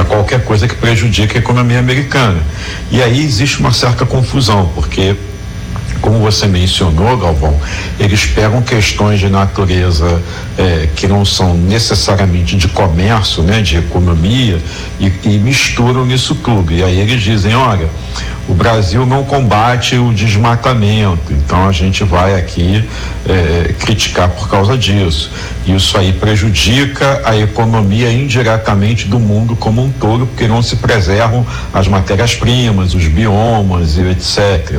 qualquer coisa que prejudique a economia americana. E aí existe uma certa confusão, porque, como você mencionou, Galvão, eles pegam questões de natureza que não são necessariamente de comércio, né, de economia, e misturam nisso tudo. E aí eles dizem, olha, o Brasil não combate o desmatamento, então a gente vai aqui criticar por causa disso. Isso aí prejudica a economia indiretamente do mundo como um todo, porque não se preservam as matérias-primas, os biomas e etc.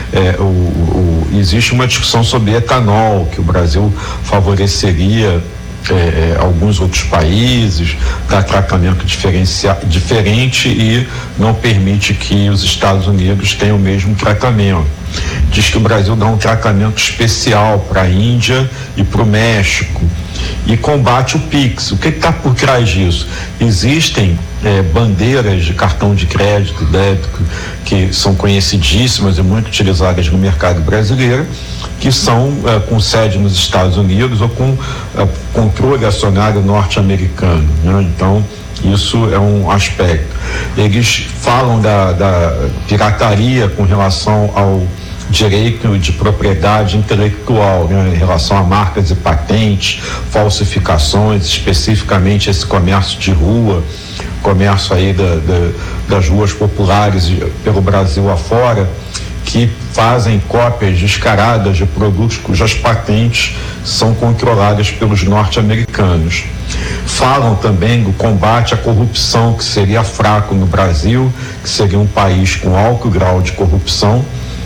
Existe uma discussão sobre etanol, que o Brasil favoreceria alguns outros países, dá tratamento diferente e não permite que os Estados Unidos tenham o mesmo tratamento. Diz que o Brasil dá um tratamento especial para a Índia e para o México e combate o PIX. O que está por trás disso? Existem bandeiras de cartão de crédito, débito, que são conhecidíssimas e muito utilizadas no mercado brasileiro, que são com sede nos Estados Unidos ou com controle acionário norte-americano, né? Então, isso é um aspecto. Eles falam da pirataria com relação ao direito de propriedade intelectual, né, em relação a marcas e patentes, falsificações, especificamente esse comércio de rua, comércio aí das ruas populares pelo Brasil afora, que fazem cópias descaradas de produtos cujas patentes são controladas pelos norte-americanos. Falam também do combate à corrupção, que seria fraco no Brasil, que seria um país com alto grau de corrupção,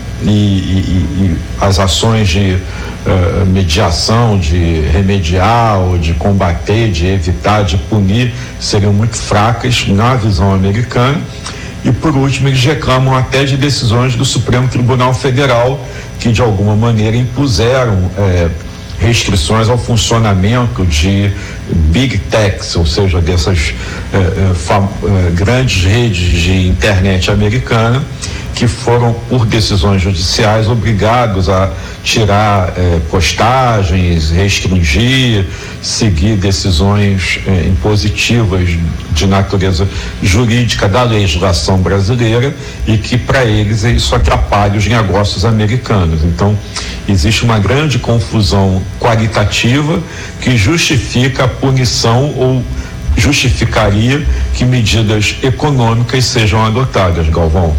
e as ações de mediação, de remediar, ou de combater, de evitar, de punir, seriam muito fracas na visão americana. E por último, eles reclamam até de decisões do Supremo Tribunal Federal que de alguma maneira impuseram restrições ao funcionamento de big techs, ou seja, dessas grandes redes de internet americana, que foram, por decisões judiciais, obrigados a tirar postagens, restringir, seguir decisões impositivas de natureza jurídica da legislação brasileira, e que para eles isso atrapalha os negócios americanos. Então, existe uma grande confusão qualitativa que justifica a punição ou justificaria que medidas econômicas sejam adotadas, Galvão.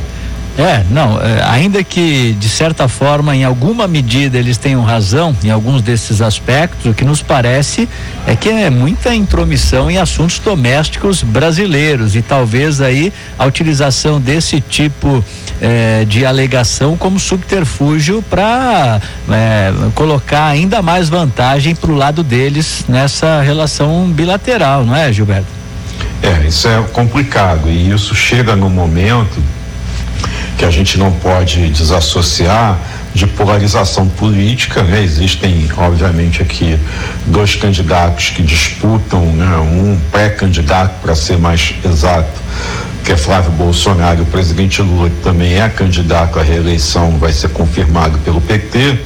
Ainda que de certa forma, em alguma medida, eles tenham razão em alguns desses aspectos, o que nos parece é que é muita intromissão em assuntos domésticos brasileiros, e talvez aí a utilização desse tipo de alegação como subterfúgio para colocar ainda mais vantagem para o lado deles nessa relação bilateral, não é, Gilberto? Isso é complicado, e isso chega no momento que a gente não pode desassociar de polarização política, né? Existem, obviamente, aqui dois candidatos que disputam, né? Um pré-candidato, para ser mais exato, que é Flávio Bolsonaro, o presidente Lula, que também é candidato à reeleição, vai ser confirmado pelo PT,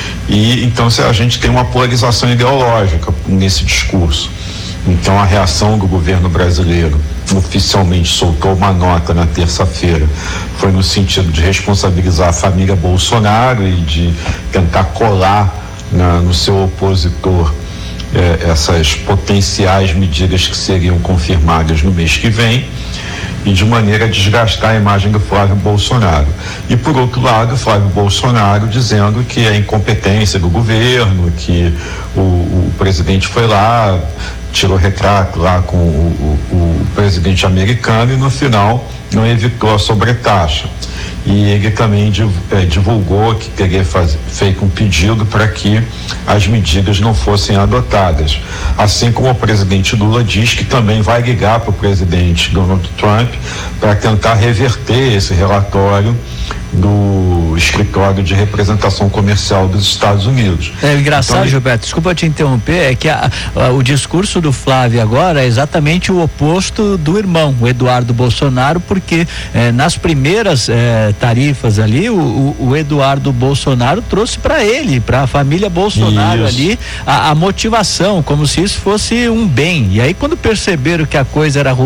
e então a gente tem uma polarização ideológica nesse discurso. Então, a reação do governo brasileiro, oficialmente soltou uma nota na terça-feira, foi no sentido de responsabilizar a família Bolsonaro e de tentar colar no seu opositor essas potenciais medidas que seriam confirmadas no mês que vem, e de maneira a desgastar a imagem do Flávio Bolsonaro. E por outro lado, Flávio Bolsonaro dizendo que é incompetência do governo, que o presidente foi lá, tirou retrato lá com o presidente americano, e no final não evitou a sobretaxa. E ele também divulgou que teria feito um pedido para que as medidas não fossem adotadas. Assim como o presidente Lula diz que também vai ligar para o presidente Donald Trump para tentar reverter esse relatório do Escritório de Representação Comercial dos Estados Unidos. É engraçado, então, Gilberto, desculpa te interromper, é que o discurso do Flávio agora é exatamente o oposto do irmão, o Eduardo Bolsonaro, porque nas primeiras tarifas ali, o Eduardo Bolsonaro trouxe para ele, para a família Bolsonaro ali, a motivação, como se isso fosse um bem. E aí, quando perceberam que a coisa era ruim,